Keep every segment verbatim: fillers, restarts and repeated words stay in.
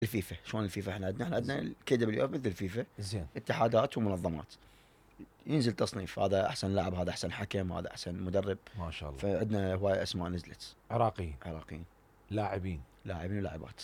الفيفا شلون الفيفا احنا عندنا احنا عندنا الكي دبليو اف مثل الفيفا زين. اتحادات ومنظمات، ينزل تصنيف هذا احسن لاعب، هذا احسن حكم، هذا احسن مدرب. ما شاء الله. فعندنا هواي اسماء نزلت. عراقيين. عراقيين. لاعبين. لاعبين ولاعبات.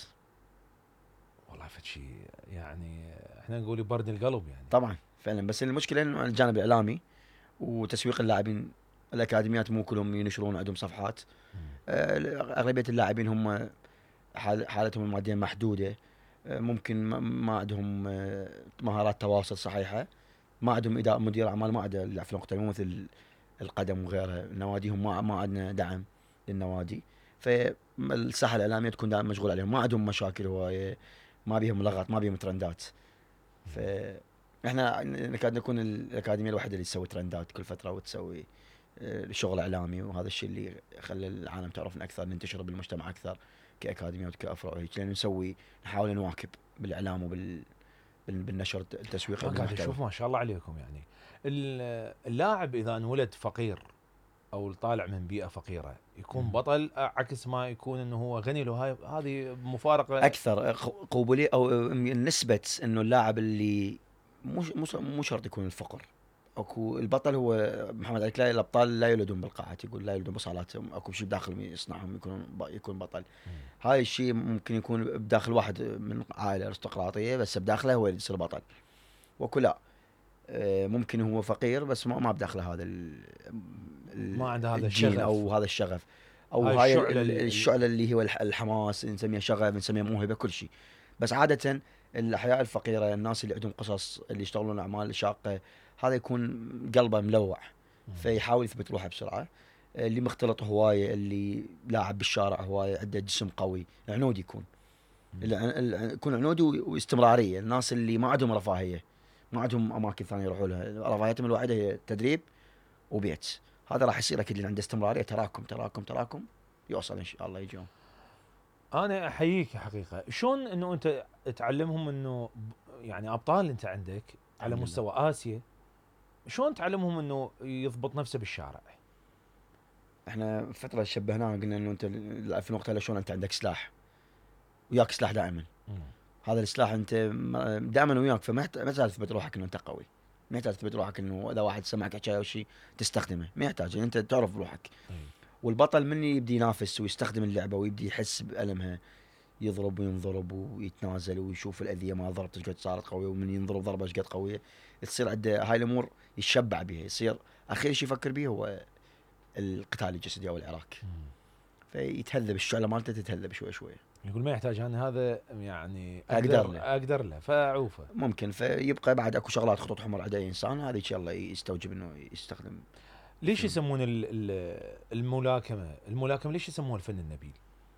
والله فشي يعني احنا نقول يبرد القلب يعني. طبعا فعلا، بس المشكله انه الجانب الاعلامي وتسويق اللاعبين، الاكاديميات مو كلهم ينشرون عندهم صفحات. آه، اغلبيه اللاعبين هم حال حالتهم الماديه محدوده. آه، ممكن ما- ما عندهم آه، مهارات تواصل صحيحه، ما عندهم إدارة مدير اعمال، ما عنده لاعب في الوقت مو مثل القدم وغيرها. نواديهم ما ما عندنا دعم للنوادي، فالساحه الاعلاميه تكون دائما مشغول عليهم، ما عندهم مشاكل هوايه، ما بيهم لغط، ما بيهم ترندات. فاحنا نكاد نكون الاكاديميه الوحيده اللي تسوي ترندات كل فتره وتسوي آه، شغل اعلامي، وهذا الشيء اللي خلى العالم تعرفنا اكثر، ننتشر بالمجتمع اكثر كاكاديميات وكافرع وهيك، لان نسوي نحاول نواكب بالاعلام وبال بال- بالنشر التسويق ما قاعد بالمحتوى. اشوف ما شاء الله عليكم يعني. ال- اللاعب اذا انولد فقير او طالع من بيئه فقيره يكون مم. بطل، عكس ما يكون انه هو غني له. هاي هذه مفارقه. اكثر قبوليه او نسبه انه اللاعب اللي مو مو مو شرط يكون الفقر. اكو البطل هو محمد علي كلاي، الابطال لا يولدون بالقاعات، يقول لا يولدون بصالاتهم، اكو شيء بداخلهم يصنعهم يكونون يكون بطل. مم. هاي الشيء ممكن يكون بداخل واحد من عائله ارستقراطيه، بس بداخله هو يصير بطل. واكو لا، آه، ممكن هو فقير بس ما ما بداخله هذا ال- ال- ما عنده هذا الجين الشغف، او هذا الشغف، او هاي هاي ال- الشعله ال- اللي الشعله اللي هو الح- الحماس، نسميها شغف، نسميها موهبه، كل شيء. بس عاده الاحياء الفقيره، الناس اللي عندهم قصص، اللي يشتغلون اعمال شاقه، هذا يكون قلبه ملوع، فيحاول يثبت روحه بسرعه. اللي مختلط هوايه، اللي لاعب بالشارع هوايه، عنده جسم قوي، عنودي يكون، الع- الع- يكون عنودي و- واستمراريه. الناس اللي ما عندهم رفاهيه، ما عندهم اماكن ثانيه يروحوا لها، رفاهيتهم الوحيده هي تدريب وبيت، هذا راح يصير اكيد اللي عنده استمراريه، تراكم تراكم تراكم يوصل ان شاء الله يجيهم. انا احييك حقيقه. شلون انه انت تعلمهم انه ب- يعني ابطال انت عندك على الحمد لله. مستوى اسيا، شلون تعلمهم انه يضبط نفسه بالشارع؟ احنا فتره شبهناها، قلنا انه انت في نقطه شلون انت عندك سلاح، وياك سلاح دائما، مم. هذا السلاح انت دائما وياك، فما يحت- ما تحتاج تثبت روحك انه انت قوي، ما يحتاج تثبت روحك انه اذا واحد سمعك حكايه او شيء تستخدمه، ما يحتاج، يعني انت تعرف روحك. أي. والبطل من يبدي ينافس ويستخدم اللعبه ويبدي يحس بألمها، يضرب وينضرب ويتنازل ويشوف الاذيه ما ضربته ايش قد صارت قويه، ومن ينضرب ضربه ايش قد قويه، تصير عنده هاي الامور يتشبع بها، يصير اخر شيء يفكر به هو القتال الجسدي او العراك، مم. فيتهذب الشعله مالته، تتهذب شوي شوي. يقول ما يحتاج، انا هذا يعني أقدر اقدر له. اقدر له فاعوفه. ممكن فيبقى بعد اكو شغلات خطوط حمر عند اي انسان، هذه ان شاء الله يستوجب انه يستخدم. ليش فن. يسمون ال- ال- الملاكمه الملاكمه ليش يسموها الفن النبيل؟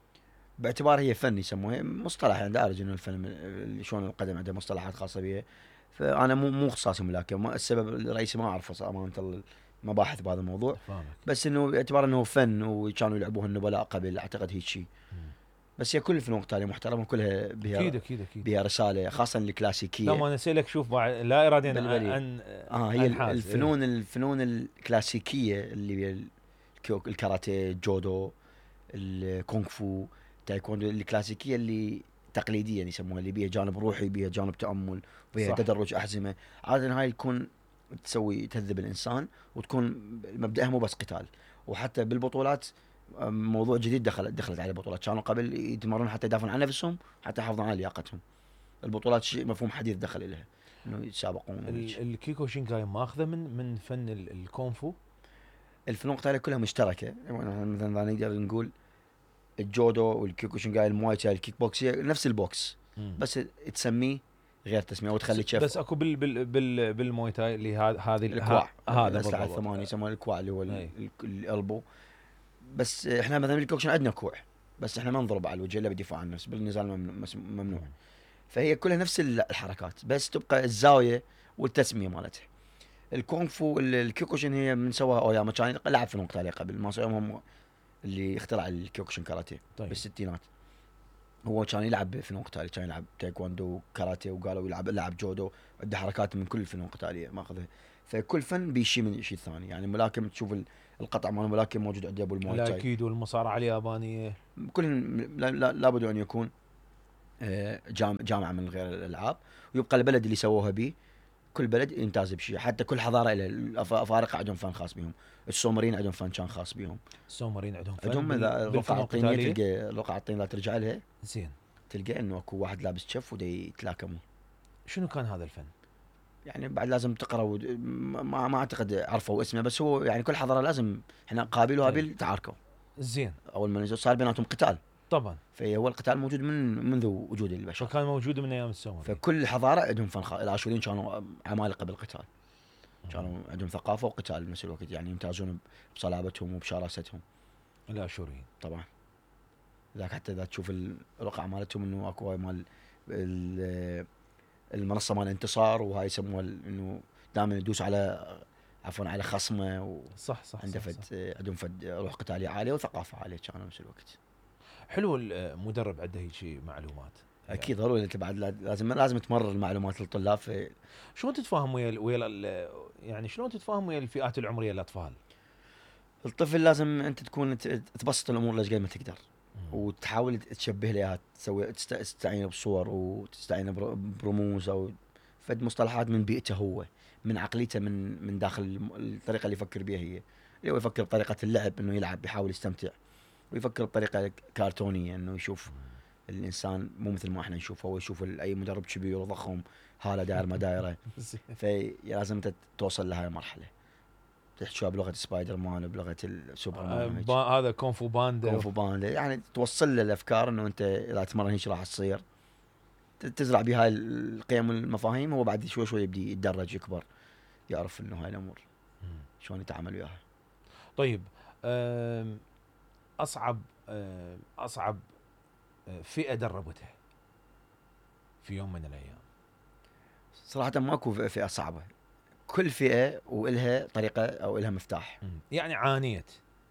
باعتبار هي فن يسموها مصطلح، يعني دارج انه الفن من- شلون القدم عنده مصطلحات خاصه بها، فانا مو مو اختصاصي ملاكمه، ما- السبب الرئيسي ما اعرفه امانه، المباحث بهذا الموضوع، فاهمك. بس انه باعتبار انه فن وكانوا يلعبوها النبلاء قبل، اعتقد هيك شيء. مم. بس هي كل الفنون القتاليه محترمه، كلها بها اكيد اكيد اكيد. بها رساله، خاصه لا الكلاسيكيه. ما انا اسالك، شوف بعد لا اراديا بالبلي. ان اه هي أنحاز. الفنون الفنون الكلاسيكيه اللي هي الكيو- الكاراتيه، الجودو، الكونغ فو، تايكوندو، الكلاسيكيه اللي تقليديه يعني يسموها، اللي بيها جانب روحي، بيها جانب تامل، بيها صح. تدرج احزمه. عاده هاي تكون تسوي تهذب الانسان، وتكون مبدأها مو بس قتال. وحتى بالبطولات أم، موضوع جديد دخل دخلت على البطولات، كانوا قبل يتمرنون حتى يدافعون عن نفسهم، حتى يحافظون على لياقتهم. البطولات شيء مفهوم حديث دخل اليها، انه يتسابقون وهيك. ال- الكيكو شينكاي ماخذه من من فن ال- الكونفو. الفنون القتاليه كلها مشتركه، يعني مثلا نقدر نقول الجودو والكيوكوشنجاي، المواي تاي، الكيك بوكس، هي نفس البوكس، مم. بس تسميه غير تسميه، وتخلي شيف. بس اكو بال بال بال بالموي تاي اللي ها- هذه ال- الكواع، ها- هذا الاسلحه بالضبط. الثمانيه يسمونه الكواع، اللي هو ال- أي. ال- الالبو. بس احنا مثلا بالكوكشن عندنا كوع، بس احنا ما نضرب على الوجه الا بالدفاع عن النفس، بالنزال ممنوع, مس- ممنوع. مم. فهي كلها نفس ال- الحركات، بس تبقى الزاويه والتسميه مالتها. الكونغ فو ال- الكيوكوشن هي من سواها اوياما، كان لعب فنون قتاليه قبل، ما هم اللي اخترع الكيوكوشن كاراتيه طيب. بالستينات. هو كان يلعب فنون قتاليه، كان يلعب تايكوندو كاراتيه، وقالوا يلعب لعب جودو، عنده حركات من كل الفنون القتاليه ماخذها. فكل فن بيشي من شيء ثاني، يعني الملاكم تشوف ال- القطع مال الملاكم موجود عند ابو المواي تاي، الاكيدو، المصارعه اليابانيه. كل لا- لا- لابد ان يكون آه، جام- جامعه من غير الالعاب، ويبقى البلد اللي سووها به. كل بلد يمتاز بشيء، حتى كل حضاره لها. الافارقه عندهم فن خاص بهم، السومريين عندهم فن كان خاص بهم، السومريين عندهم فن عندهم بال... إذا الرقعه بالفنون الطينيه القتاليه. تلقى الرقعه الطينيه لا ترجع لها، زين، تلقى انه اكو واحد لابس شف ودي يتلاكمون. شنو كان هذا الفن؟ يعني بعد لازم تقرا ود... ما ما اعتقد عرفوا اسمه، بس هو يعني كل حضاره لازم. احنا قابيل وهابيل تعاركوا، زين، اول ما نزلوا صار بيناتهم قتال، طبعا. فهو القتال موجود من منذ وجود البشر. فكان موجود من ايام السومري. فكل حضاره عندهم فن خاص. الاشوريين كانوا عمالقه بالقتال، كانوا عندهم ثقافه وقتال بنفس الوقت، يعني يمتازون بصلابتهم وبشراستهم. الاشوريين طبعا ذاك حتى اذا تشوف الرقعه مالتهم انه اكو هاي مال ال- المنصه مال الانتصار، وهاي يسموها ال- انه دائما يدوس على عفوا على خصمه، و صح صح عنده صح, فد صح. عندهم فد روح قتاليه عاليه وثقافه عاليه كانوا بنفس الوقت. حلو المدرب عنده هيك شيء معلومات. اكيد ضروري انت بعد لازم لازم تمرر المعلومات للطلاب. في شلون تتفاهم ويا ال- ويا ال- يعني شلون تتفاهم ويا الفئات العمريه الاطفال؟ الطفل لازم انت تكون ت- تبسط الامور ليش قد ما تقدر، مم. وتحاول تشبه لي اياها، تسوي تست- تستعين بصور وتستعين بر- برموز او فد مصطلحات من بيئته هو، من عقليته، من من داخل الم- الطريقه اللي يفكر بها هي. اللي هو يفكر بطريقه اللعب، انه يلعب بيحاول يستمتع، ويفكر بطريقه كرتونيه، انه يشوف الانسان مو مثل ما احنا نشوفه، هو يشوف ال- اي مدرب كبير وضخم هاله داير ما دايره. زين. فلازم انت توصل لهاي المرحله، تحكيها بلغه سبايدر مان، بلغه السوبرمان، آه، وهيك. با- هذا كونفو باندا. كونفو باندا، يعني توصل له الافكار انه انت اذا تمرن هيك راح تصير، ت- تزرع بهاي القيم والمفاهيم. هو بعد شوي شوي يبدي يتدرج يكبر، يعرف انه هاي الامور مم. شلون يتعامل وياها. طيب، آم، اصعب آم، اصعب آه، فئه دربتها في يوم من الايام؟ صراحه ماكو ف- فئه صعبه، كل فئه والها طريقه او الها مفتاح. مم. يعني عانيت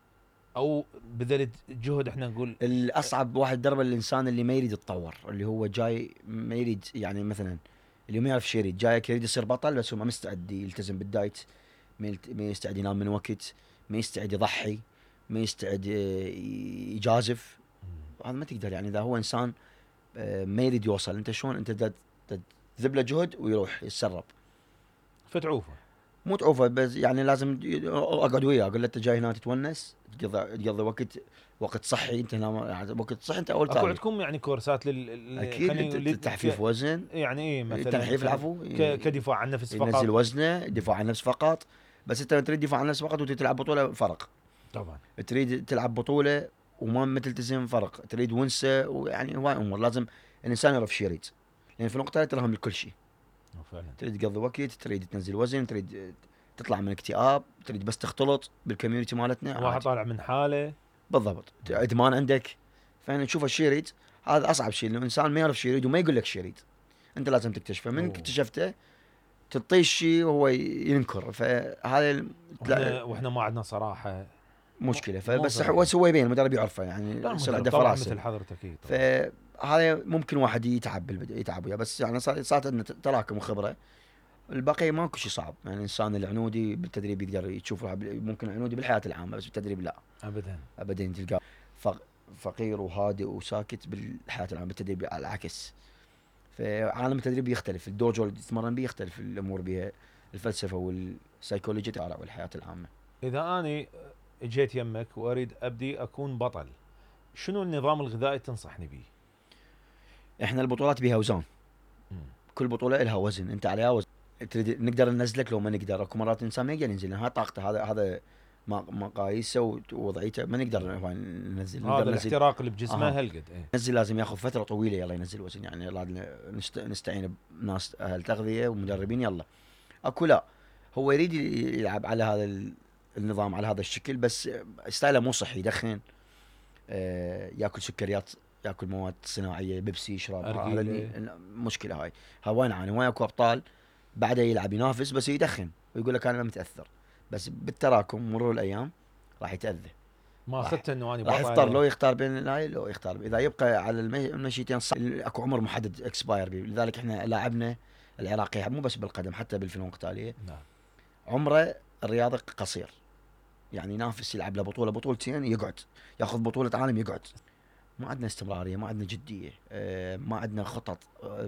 او بذلت جهد، احنا نقول الاصعب واحد درب الانسان اللي ما يريد يتطور، اللي هو جاي ما يريد، يعني مثلا اللي ما يعرف شو يريد، جاي يريد يصير بطل بس هو ما مستعد يلتزم بالدايت، ما يلت- ما يستعد ينام من وقت، ما يستعد يضحي، ما يستعد آه، يجازف. مم. هذا ما تقدر، يعني اذا هو انسان آه، ما يريد يوصل، انت شلون انت دا- دا تذب له جهد ويروح يتسرب؟ فتعوفه. مو تعوفه، بس يعني لازم ي- اقعد وياه اقول له انت جاي هنا تتونس، تقضي تقضي وقت وقت صحي. انت هنا يعني وقت صحي، انت اول اكو تالي. عندكم يعني كورسات لل لل- اكيد خلينا- الت- لل- تحفيف وزن، يعني ايه مثلا تنحيف مثلاً العفو، ك- كدفاع عن النفس فقط. ينزل وزنه، دفاع عن النفس فقط. بس انت تريد دفاع عن النفس فقط وتريد تلعب بطوله، فرق. طبعا. تريد تلعب بطوله وما ما تلتزم، فرق. تريد ونسه، ويعني هواي امور لازم الانسان يعرف شو يريد، لان في النقطه ترهم لكل شيء. فعلا. تريد تقضي وقت، تريد تنزل وزن، تريد تطلع من اكتئاب، تريد بس تختلط بالكوميونتي مالتنا، واحد عادي. طالع من حاله. بالضبط، ادمان عندك. فاحنا نشوف الشيء يريد، هذا اصعب شيء، انه الانسان ما يعرف شو يريد وما يقول لك شو يريد. انت لازم تكتشفه، من أوه. اكتشفته تعطيه الشيء وهو ينكر. فهذا ال- واحنا, واحنا ما عندنا صراحه. مشكله. مو فبس صريح. هو هو يبين المدرب يعرفه، يعني لا، يصير المدرب عنده طبعا فراسه. مثل حضرتك اكيد. فهذا ممكن واحد يتعب بالبدء يتعب وياه، بس يعني صار- صارت عندنا تراكم وخبره. الباقي ماكو شيء صعب، يعني الانسان العنودي بالتدريب يقدر يشوف روحه بال- ممكن عنودي بالحياه العامه، بس بالتدريب لا ابدا. ابدا. تلقاه فق- فقير وهادئ وساكت بالحياه العامه، بالتدريب على العكس. فعالم التدريب يختلف، الدوجو اللي تتمرن به يختلف الامور بها، الفلسفه والسيكولوجيا والحياه العامه. اذا اني اجيت يمك واريد ابدي اكون بطل، شنو النظام الغذائي تنصحني به؟ احنا البطولات بها اوزان، مم. كل بطوله لها وزن، انت عليها وزن. تريد نقدر ننزلك لو ما نقدر، اكو مرات الانسان ما يقدر ينزل، هاي طاقته، هذا هذا ما- مقاييسه ووضعيته، ما نقدر هو ننزل. هذا نقدر ننزل الاحتراق اللي بجسمه أها. هالقد ايه. ننزل لازم ياخذ فتره طويله يلا ينزل وزن، يعني لازم نست- نستعين بناس اهل تغذيه ومدربين. يلا اكو لا، هو يريد يلعب على هذا ال- النظام على هذا الشكل، بس ستايله مو صحي، يدخن، آه، ياكل سكريات، ياكل مواد صناعيه، بيبسي يشرب، هذا أرجيلة. اللي- المشكله هاي. ها وين عاني، وين اكو ابطال بعده يلعب ينافس بس يدخن ويقول لك انا ما متاثر، بس بالتراكم مرور الايام راح يتاذى، ما اخذت انه اني راح بطل. يختار لو يختار بين هاي لو يختار اذا يبقى على المي- المشيتين صح. اكو عمر محدد اكسباير بيه، لذلك احنا لاعبنا العراقي مو بس بالقدم حتى بالفنون القتاليه نعم. عمره الرياضي قصير، يعني ينافس يلعب له بطوله بطولتين يقعد، ياخذ بطوله عالم يقعد. ما عندنا استمراريه، ما عندنا جديه، آه، ما عندنا خطط، آه،